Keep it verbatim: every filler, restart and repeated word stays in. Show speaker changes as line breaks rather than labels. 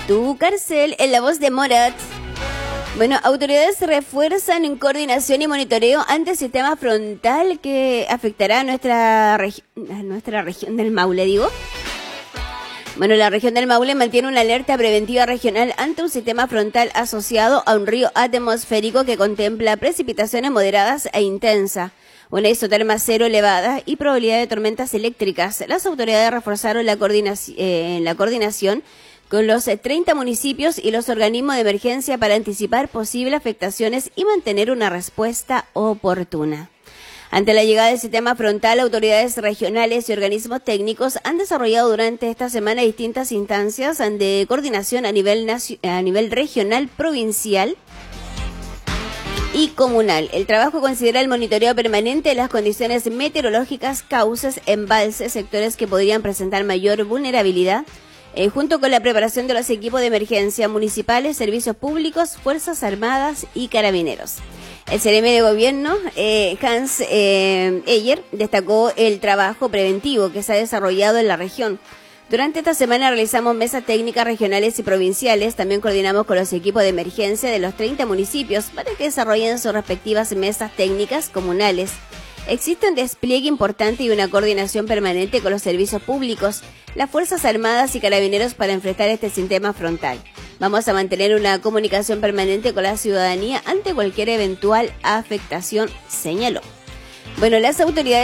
Tu cárcel, en la voz de Morat. Bueno, autoridades refuerzan en coordinación y monitoreo ante el sistema frontal que afectará a nuestra, regi a nuestra región del Maule, digo. Bueno, la región del Maule mantiene una alerta preventiva regional ante un sistema frontal asociado a un río atmosférico que contempla precipitaciones moderadas e intensas, una isoterma cero elevada y probabilidad de tormentas eléctricas. Las autoridades reforzaron la, coordinaci eh, la coordinación con los treinta municipios y los organismos de emergencia para anticipar posibles afectaciones y mantener una respuesta oportuna. Ante la llegada del sistema frontal, autoridades regionales y organismos técnicos han desarrollado durante esta semana distintas instancias de coordinación a nivel, a nivel regional, provincial y comunal. El trabajo considera el monitoreo permanente de las condiciones meteorológicas, causas, embalses, sectores que podrían presentar mayor vulnerabilidad, Eh, junto con la preparación de los equipos de emergencia municipales, servicios públicos, Fuerzas Armadas y Carabineros. El C N M de Gobierno, eh, Hans eh, Eyer, destacó el trabajo preventivo que se ha desarrollado en la región. Durante esta semana realizamos mesas técnicas regionales y provinciales. También coordinamos con los equipos de emergencia de los treinta municipios para que desarrollen sus respectivas mesas técnicas comunales. Existe un despliegue importante y una coordinación permanente con los servicios públicos, las Fuerzas Armadas y Carabineros para enfrentar este sistema frontal. Vamos a mantener una comunicación permanente con la ciudadanía ante cualquier eventual afectación, señaló. Bueno, las autoridades